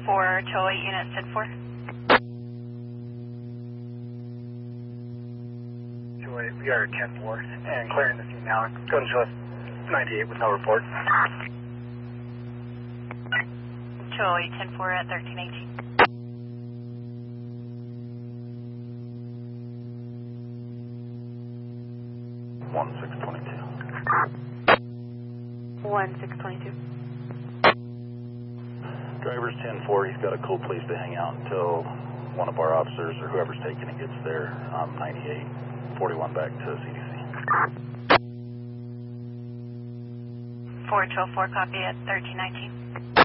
428 unit 10-4. 208, we are 10-4 and clearing the scene now. Go and show us 98 with no report. 208 10-4 at 1318. One 622. 1622. Driver's 10-4, he's got a cool place to hang out until one of our officers or whoever's taking it gets there. 98, 41 back to CDC. 4204, copy at 1319.